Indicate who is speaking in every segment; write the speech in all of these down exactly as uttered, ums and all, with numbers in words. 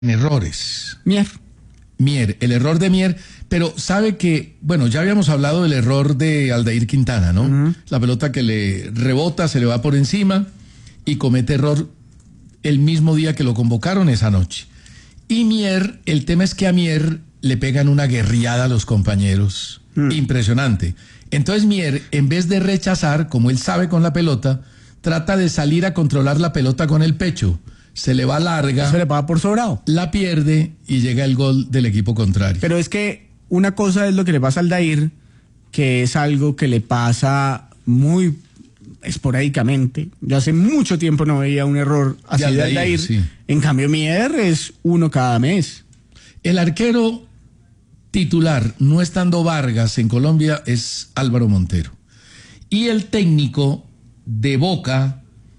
Speaker 1: Errores.
Speaker 2: Mier.
Speaker 1: Mier, el error de Mier, pero sabe que, bueno, ya habíamos hablado del error de Aldair Quintana, ¿no? Uh-huh. La pelota que le rebota, se le va por encima y comete error el mismo día que lo convocaron esa noche. Y Mier, el tema es que a Mier le pegan una guerriada a los compañeros, uh-huh. Impresionante. Entonces Mier, en vez de rechazar, como él sabe con la pelota, trata de salir a controlar la pelota con el pecho. Se le va larga,
Speaker 2: se le paga por sobrado,
Speaker 1: la pierde y llega el gol del equipo contrario.
Speaker 2: Pero es que una cosa es lo que le pasa al Aldair, que es algo que le pasa muy esporádicamente. Yo hace mucho tiempo no veía un error así de Aldair, de Aldair. Sí. En cambio Mier es uno cada mes.
Speaker 1: El arquero titular, no estando Vargas en Colombia, es Álvaro Montero. Y el técnico de Boca,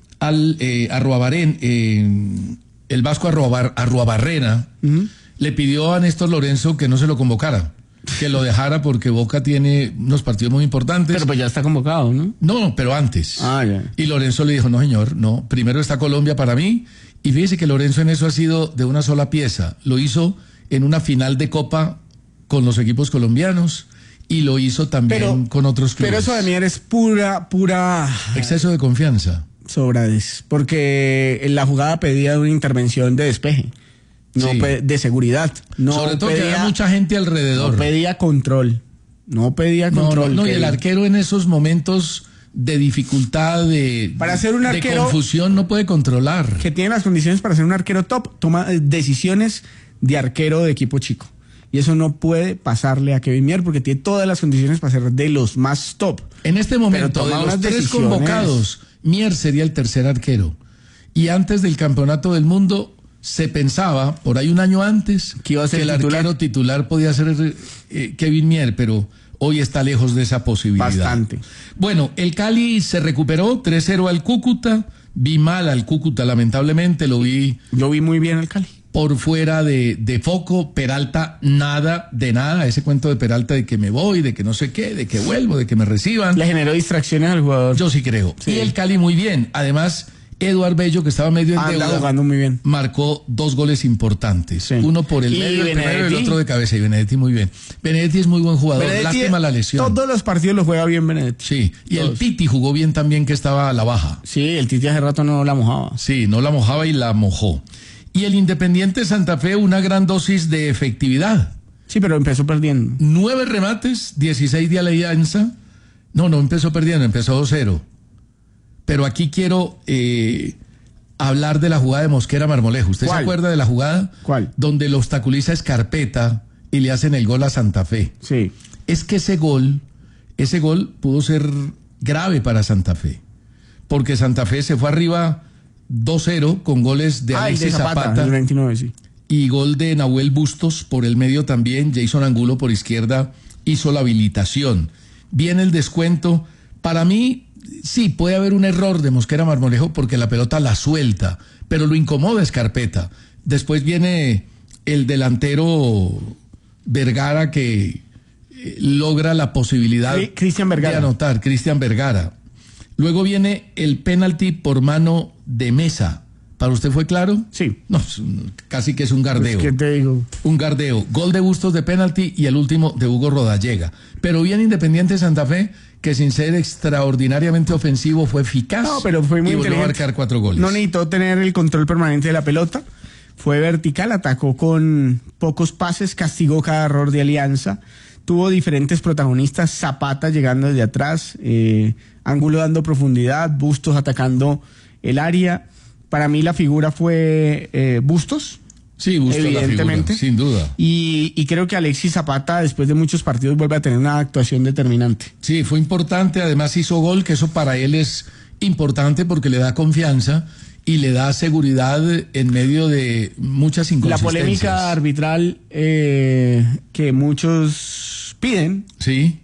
Speaker 1: al eh, Arruabarén, eh, el vasco Arruabar, Arruabarrena, uh-huh. le pidió a Néstor Lorenzo que no se lo convocara, que lo dejara porque Boca tiene unos partidos muy importantes.
Speaker 2: Pero pues ya está convocado, ¿no?
Speaker 1: No, pero antes.
Speaker 2: Ah, ya.
Speaker 1: Y Lorenzo le dijo, no señor, no, primero está Colombia para mí. Y fíjese que Lorenzo en eso ha sido de una sola pieza. Lo hizo en una final de Copa con los equipos colombianos y lo hizo también pero, con otros clubes.
Speaker 2: Pero eso de Mier es pura, pura...
Speaker 1: exceso de confianza.
Speaker 2: Sobrades, porque en la jugada pedía una intervención de despeje, no sí. de seguridad. No
Speaker 1: Sobre todo
Speaker 2: pedía,
Speaker 1: que había mucha gente alrededor.
Speaker 2: No pedía control, no pedía control.
Speaker 1: No, no, no
Speaker 2: que...
Speaker 1: y el arquero en esos momentos de dificultad, de,
Speaker 2: para ser un arquero,
Speaker 1: de confusión, no puede controlar.
Speaker 2: Que tiene las condiciones para ser un arquero top, toma decisiones de arquero de equipo chico. Y eso no puede pasarle a Kevin Mier porque tiene todas las condiciones para ser de los más top.
Speaker 1: En este momento, de los tres decisiones... convocados, Mier sería el tercer arquero. Y antes del campeonato del mundo se pensaba, por ahí un año antes,
Speaker 2: que, iba a ser
Speaker 1: que el
Speaker 2: titular?
Speaker 1: arquero titular podía ser eh, Kevin Mier, pero hoy está lejos de esa posibilidad.
Speaker 2: Bastante.
Speaker 1: Bueno, el Cali se recuperó, tres cero al Cúcuta. Vi mal al Cúcuta, lamentablemente, lo vi...
Speaker 2: Yo vi muy bien al Cali.
Speaker 1: Por fuera de, de foco, Peralta, nada de nada. Ese cuento de Peralta de que me voy, de que no sé qué, de que vuelvo, de que me reciban.
Speaker 2: Le generó distracciones al jugador.
Speaker 1: Yo sí creo. Sí. Y el Cali muy bien. Además, Eduard Bello, que estaba medio en deuda,
Speaker 2: jugando muy bien,
Speaker 1: marcó dos goles importantes. Sí. Uno por el
Speaker 2: y
Speaker 1: medio, el
Speaker 2: primero,
Speaker 1: y el otro de cabeza. Y Benedetti muy bien. Benedetti es muy buen jugador.
Speaker 2: Benedetti,
Speaker 1: lástima la lesión.
Speaker 2: Todos los partidos lo juega bien Benedetti.
Speaker 1: Sí. Y
Speaker 2: todos.
Speaker 1: El Piti jugó bien también, que estaba a la baja.
Speaker 2: Sí, el Titi hace rato no la mojaba.
Speaker 1: Sí, no la mojaba y la mojó. Y el Independiente Santa Fe, una gran dosis de efectividad.
Speaker 2: Sí, pero empezó perdiendo.
Speaker 1: Nueve remates, dieciséis de Alianza. No, no empezó perdiendo, empezó dos cero. Pero aquí quiero eh, hablar de la jugada de Mosquera Marmolejo. ¿Usted
Speaker 2: ¿Cuál?
Speaker 1: se acuerda de la jugada?
Speaker 2: ¿Cuál?
Speaker 1: Donde lo obstaculiza Escarpeta y le hacen el gol a Santa Fe.
Speaker 2: Sí.
Speaker 1: Es que ese gol, ese gol pudo ser grave para Santa Fe. Porque Santa Fe se fue arriba dos cero con goles de
Speaker 2: ah,
Speaker 1: Alexis
Speaker 2: de Zapata,
Speaker 1: Zapata
Speaker 2: el veintinueve, sí.
Speaker 1: Y gol de Nahuel Bustos por el medio también. Jason Angulo por izquierda hizo la habilitación. Viene el descuento. Para mí, sí, puede haber un error de Mosquera Marmolejo porque la pelota la suelta, pero lo incomoda Escarpeta. Después viene el delantero Vergara que eh, logra la posibilidad
Speaker 2: Cristian Vergara.
Speaker 1: de anotar, Cristian Vergara. Luego viene el penalti por mano de Mesa. ¿Para usted fue claro?
Speaker 2: Sí.
Speaker 1: No, casi que es un gardeo.
Speaker 2: Pues, ¿qué te digo?
Speaker 1: Un gardeo. Gol de Bustos de penalti y el último de Hugo Rodallega. Pero bien Independiente Santa Fe, que sin ser extraordinariamente ofensivo fue eficaz.
Speaker 2: No, pero fue muy
Speaker 1: y volvió a
Speaker 2: inteligente.
Speaker 1: marcar cuatro goles.
Speaker 2: No necesitó tener el control permanente de la pelota. Fue vertical, atacó con pocos pases, castigó cada error de Alianza. Tuvo diferentes protagonistas, Zapata llegando desde atrás, eh, Ángulo dando profundidad, Bustos atacando el área. Para mí la figura fue eh, Bustos.
Speaker 1: Sí, Bustos
Speaker 2: evidentemente,
Speaker 1: la figura, sin duda.
Speaker 2: Y, y creo que Alexis Zapata, después de muchos partidos, vuelve a tener una actuación determinante.
Speaker 1: Sí, fue importante, además hizo gol, que eso para él es importante porque le da confianza y le da seguridad en medio de muchas inconsistencias.
Speaker 2: La polémica arbitral eh, que muchos piden,
Speaker 1: sí,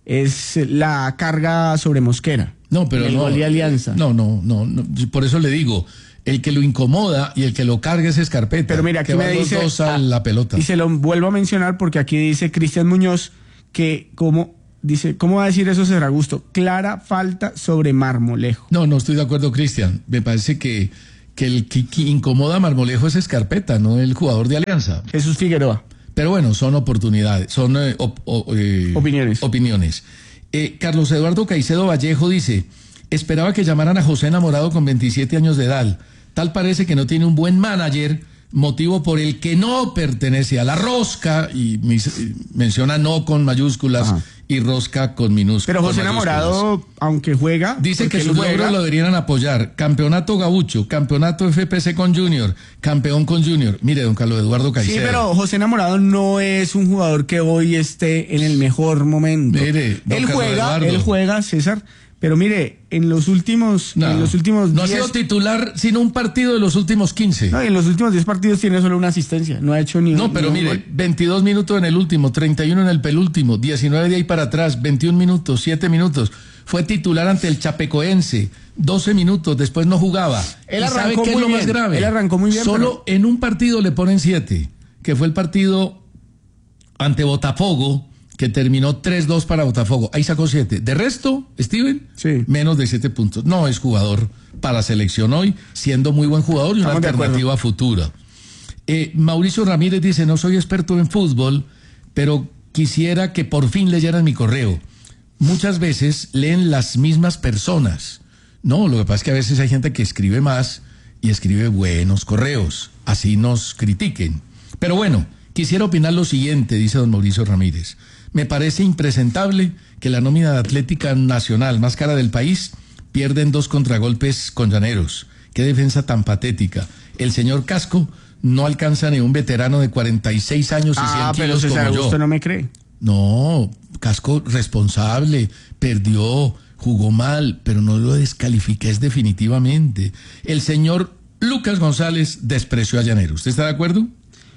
Speaker 2: es la carga sobre Mosquera.
Speaker 1: No, pero
Speaker 2: el
Speaker 1: no,
Speaker 2: gol de Alianza.
Speaker 1: No, no, no, no, por eso le digo, el que lo incomoda y el que lo carga es Escarpeta.
Speaker 2: Pero mira, aquí
Speaker 1: que
Speaker 2: me
Speaker 1: van
Speaker 2: dice
Speaker 1: los dos a la pelota.
Speaker 2: Y se lo vuelvo a mencionar porque aquí dice Cristian Muñoz que como dice, ¿cómo va a decir eso Seragusto? Clara falta sobre Marmolejo.
Speaker 1: No, no estoy de acuerdo, Cristian. Me parece que que el que, que incomoda a Marmolejo es Escarpeta, no el jugador de Alianza.
Speaker 2: Jesús Figueroa.
Speaker 1: Pero bueno, son oportunidades, son eh, op, op, eh,
Speaker 2: opiniones.
Speaker 1: opiniones. Eh, Carlos Eduardo Caicedo Vallejo dice, esperaba que llamaran a José Enamorado con veintisiete años de edad. Tal parece que no tiene un buen manager, motivo por el que no pertenece a la rosca, y mis, eh, menciona no con mayúsculas. Ajá. Y rosca con minúsculas.
Speaker 2: Pero José Enamorado, aunque juega...
Speaker 1: Dice que sus logros lo deberían apoyar. Campeonato Gaúcho, campeonato F P C con Junior, campeón con Junior. Mire, don Carlos Eduardo Caicedo.
Speaker 2: Sí, pero José Enamorado no es un jugador que hoy esté en el mejor momento.
Speaker 1: Mire, don
Speaker 2: él
Speaker 1: Carlos
Speaker 2: juega,
Speaker 1: Eduardo.
Speaker 2: él juega, César... Pero mire, en los últimos...
Speaker 1: No,
Speaker 2: en los últimos
Speaker 1: no
Speaker 2: diez,
Speaker 1: ha sido titular sino un partido de los últimos quince.
Speaker 2: No, en los últimos diez partidos tiene solo una asistencia. No ha hecho ni un...
Speaker 1: No, pero
Speaker 2: ni un
Speaker 1: mire,
Speaker 2: gol.
Speaker 1: veintidós minutos en el último, treinta y uno en el penúltimo, diecinueve de ahí para atrás, veintiún minutos, siete minutos. Fue titular ante el Chapecoense, doce minutos, después no jugaba.
Speaker 2: Él
Speaker 1: ¿Y
Speaker 2: arrancó
Speaker 1: sabe qué es
Speaker 2: muy
Speaker 1: lo
Speaker 2: bien,
Speaker 1: más grave?
Speaker 2: él arrancó muy bien,
Speaker 1: Solo
Speaker 2: pero-
Speaker 1: en un partido le ponen siete, que fue el partido ante Botafogo, que terminó tres dos para Botafogo. Ahí sacó siete. De resto, Steven,
Speaker 2: Sí.
Speaker 1: menos de siete puntos. No es jugador para selección hoy, siendo muy buen jugador y una
Speaker 2: Estamos de acuerdo.
Speaker 1: alternativa futura. Eh, Mauricio Ramírez dice, no soy experto en fútbol, pero quisiera que por fin leyeran mi correo. Muchas veces leen las mismas personas. No, lo que pasa es que a veces hay gente que escribe más y escribe buenos correos. Así nos critiquen. Pero bueno, quisiera opinar lo siguiente, dice don Mauricio Ramírez. Me parece impresentable que la nómina de Atlética Nacional más cara del país pierden dos contragolpes con Llaneros. Qué defensa tan patética. El señor Casco no alcanza ni un veterano de cuarenta y seis años y
Speaker 2: Ah,
Speaker 1: cien
Speaker 2: pero
Speaker 1: kilos
Speaker 2: César
Speaker 1: como yo.
Speaker 2: Augusto no me cree.
Speaker 1: No, Casco responsable, perdió, jugó mal, pero no lo descalifiques definitivamente. El señor Lucas González despreció a Llaneros. ¿Usted está de acuerdo?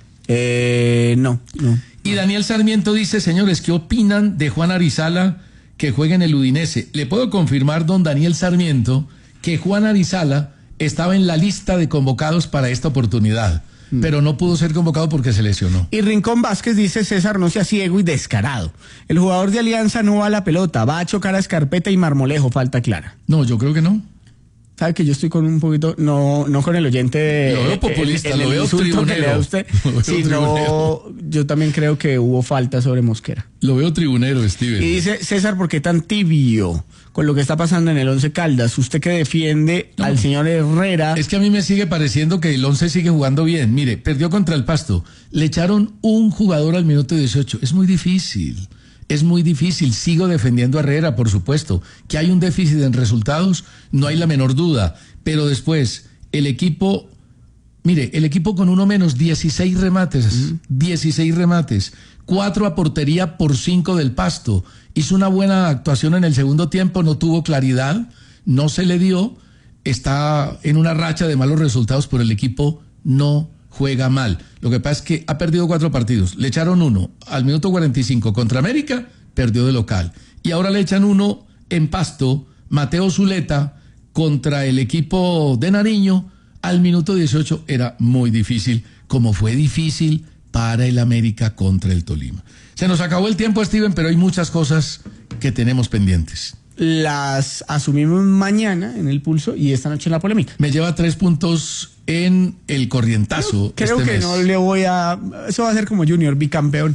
Speaker 2: Eh, no, no.
Speaker 1: Y Daniel Sarmiento dice, señores, ¿qué opinan de Juan Arizala que juega en el Udinese? Le puedo confirmar, don Daniel Sarmiento, que Juan Arizala estaba en la lista de convocados para esta oportunidad, mm. pero no pudo ser convocado porque se lesionó.
Speaker 2: Y Rincón Vázquez dice, César, no sea ciego y descarado. El jugador de Alianza no va a la pelota, va a chocar a Escarpeta y Marmolejo, falta clara.
Speaker 1: No, yo creo que no.
Speaker 2: Sabe que yo estoy con un poquito, no, no con el oyente de,
Speaker 1: Lo veo populista,
Speaker 2: en- en
Speaker 1: lo
Speaker 2: el
Speaker 1: veo
Speaker 2: insulto que
Speaker 1: tribunero.
Speaker 2: le da usted,
Speaker 1: Lo veo
Speaker 2: sino
Speaker 1: tribunero.
Speaker 2: yo también creo que hubo falta sobre Mosquera.
Speaker 1: Lo veo tribunero, Steven.
Speaker 2: Y dice, César, ¿por qué tan tibio con lo que está pasando en el Once Caldas? Usted que defiende
Speaker 1: No.
Speaker 2: al señor Herrera.
Speaker 1: Es que a mí me sigue pareciendo que el once sigue jugando bien. Mire, perdió contra el Pasto. Le echaron un jugador al minuto dieciocho. Es muy difícil. Es muy difícil. Sigo defendiendo a Herrera, por supuesto. Que hay un déficit en resultados, no hay la menor duda. Pero después, el equipo... Mire, el equipo con uno menos, dieciséis remates.
Speaker 2: Mm.
Speaker 1: dieciséis remates. Cuatro a portería por cinco del Pasto. Hizo una buena actuación en el segundo tiempo, no tuvo claridad, no se le dio. Está en una racha de malos resultados, pero el equipo no juega mal. Lo que pasa es que ha perdido cuatro partidos. Le echaron uno al minuto cuarenta y cinco contra América, perdió de local. Y ahora le echan uno en Pasto, Mateo Zuleta, contra el equipo de Nariño, al minuto dieciocho. Era muy difícil, como fue difícil para el América contra el Tolima. Se nos acabó el tiempo, Steven, pero hay muchas cosas que tenemos pendientes.
Speaker 2: Las asumimos mañana en el pulso y esta noche en la polémica.
Speaker 1: Me lleva tres puntos en el corrientazo.
Speaker 2: Creo
Speaker 1: este
Speaker 2: que
Speaker 1: mes.
Speaker 2: no le voy a... Eso va a ser como Junior, bicampeón.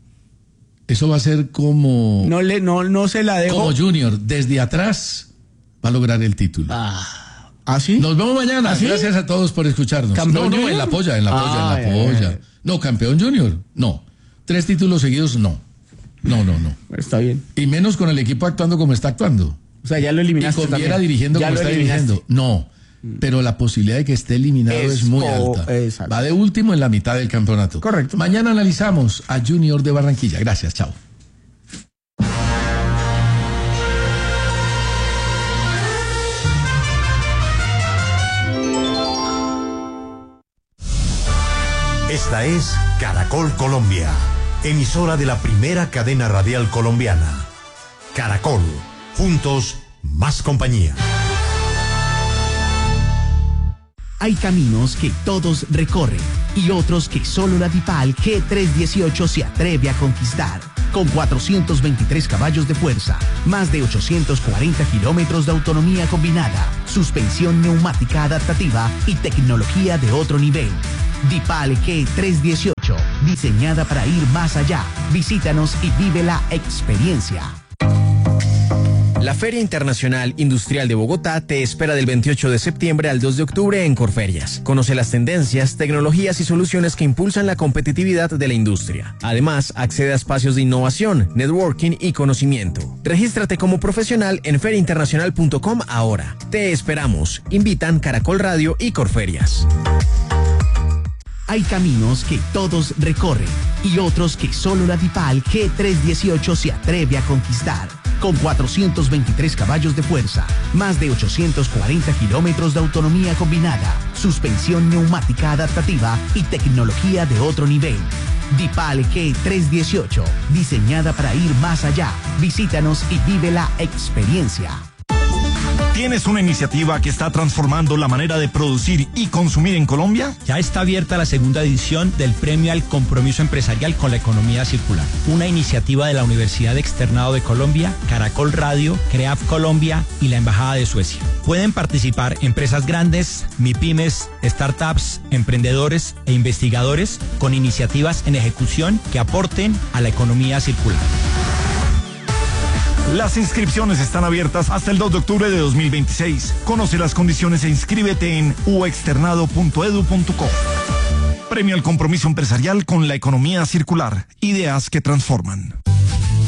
Speaker 1: Eso va a ser como,
Speaker 2: No, le, no, no se la dejo.
Speaker 1: como Junior, desde atrás va a lograr el título.
Speaker 2: Ah, ¿ah, sí?
Speaker 1: Nos vemos mañana.
Speaker 2: ¿Ah, sí?
Speaker 1: Gracias a todos por escucharnos.
Speaker 2: ¿Campeón
Speaker 1: No, no,
Speaker 2: Junior?
Speaker 1: en la polla, en la polla,
Speaker 2: Ah,
Speaker 1: en la
Speaker 2: ya,
Speaker 1: polla.
Speaker 2: ya, ya.
Speaker 1: No, campeón Junior, no. Tres títulos seguidos, no. No, no, no.
Speaker 2: Bueno, está bien.
Speaker 1: Y menos con el equipo actuando como está actuando.
Speaker 2: O sea, ya lo
Speaker 1: Y
Speaker 2: eliminaste
Speaker 1: con Viera
Speaker 2: también.
Speaker 1: dirigiendo
Speaker 2: Ya
Speaker 1: como
Speaker 2: lo
Speaker 1: está
Speaker 2: eliminaste.
Speaker 1: dirigiendo. No. Pero la posibilidad de que esté eliminado es,
Speaker 2: Es
Speaker 1: muy
Speaker 2: co-
Speaker 1: alta.
Speaker 2: exacto.
Speaker 1: Va de último en la mitad del campeonato.
Speaker 2: Correcto.
Speaker 1: Mañana analizamos a Junior de Barranquilla. Gracias, chao.
Speaker 3: Esta es Caracol Colombia, emisora de la primera cadena radial colombiana. Caracol, juntos, más compañía.
Speaker 4: Hay caminos que todos recorren y otros que solo la Dipal G trescientos dieciocho se atreve a conquistar. con cuatrocientos veintitrés caballos de fuerza, más de ochocientos cuarenta kilómetros de autonomía combinada, suspensión neumática adaptativa y tecnología de otro nivel. Dipal G trescientos dieciocho, diseñada para ir más allá. Visítanos y vive la experiencia.
Speaker 5: La Feria Internacional Industrial de Bogotá te espera del veintiocho de septiembre al dos de octubre en Corferias. Conoce las tendencias, tecnologías y soluciones que impulsan la competitividad de la industria. Además, accede a espacios de innovación, networking y conocimiento. Regístrate como profesional en feria internacional punto com ahora. Te esperamos. Invitan Caracol Radio y Corferias.
Speaker 4: Hay caminos que todos recorren y otros que solo la Dipal G trescientos dieciocho se atreve a conquistar. Con cuatrocientos veintitrés caballos de fuerza, más de ochocientos cuarenta kilómetros de autonomía combinada, suspensión neumática adaptativa y tecnología de otro nivel. Dipal G trescientos dieciocho, diseñada para ir más allá. Visítanos y vive la experiencia.
Speaker 6: ¿Tienes una iniciativa que está transformando la manera de producir y consumir en Colombia?
Speaker 7: Ya está abierta la segunda edición del Premio al Compromiso Empresarial con la Economía Circular, una iniciativa de la Universidad Externado de Colombia, Caracol Radio, CREAF Colombia y la Embajada de Suecia. Pueden participar empresas grandes, MIPYMES, startups, emprendedores e investigadores con iniciativas en ejecución que aporten a la economía circular.
Speaker 6: Las inscripciones están abiertas hasta el dos de octubre de dos mil veintiséis. Conoce las condiciones e inscríbete en u externado punto edu punto co. Premio al compromiso empresarial con la economía circular. Ideas que transforman.